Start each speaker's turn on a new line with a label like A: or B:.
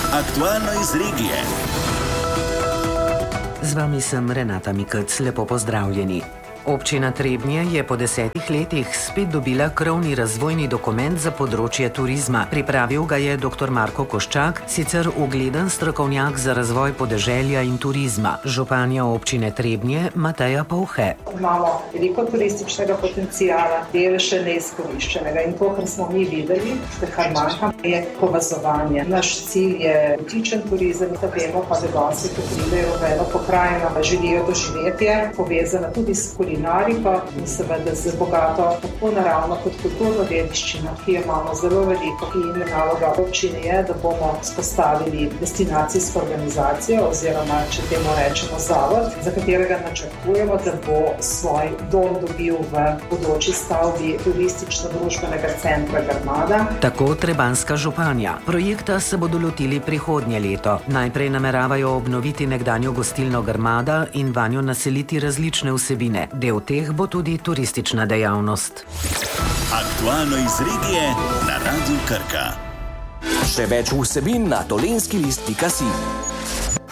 A: Aktualno iz regije.
B: Z vami sem Renata Mikec, lepo pozdravljeni. Občina Trebnje je po 10 letih spet dobila krovni razvojni dokument za področje turizma. Pripravil ga je dr. Marko Koščak, sicer ugleden strokovnjak za razvoj podeželja in turizma. Županja občine Trebnje Mateja Povhe.
C: Imamo veliko turističnega potencijala, del še neizkoriščenega in to, kar smo mi videli, kar manjka, je povezovanje. Naš cilj je butičen turizem, da vemo pa, da gosti, ki pridejo v eno pokrajino, želijo doživetje, povezano tudi s kulinariko in seveda z bogato tako naravno kot kulturno dediščino, ki jo imamo zelo veliko. In naloga občine je, da bomo vzpostavili destinacijsko organizacijo oziroma, če temu rečemo, zavod, za katerega načrtujemo, da bo svoj dom dobil v bodoči stavbi turistično-družbenega centra Grmada.
B: Tako trebanjska županja. Projekta se bodo lotili prihodnje leto. Najprej nameravajo obnoviti nekdanjo gostilno Grmada in vanjo naseliti različne vsebine. Del teh bo tudi turistična dejavnost.
A: Aktualno iz regije na Radiu Krka.
D: Še več vsebin na tolenskilist.si.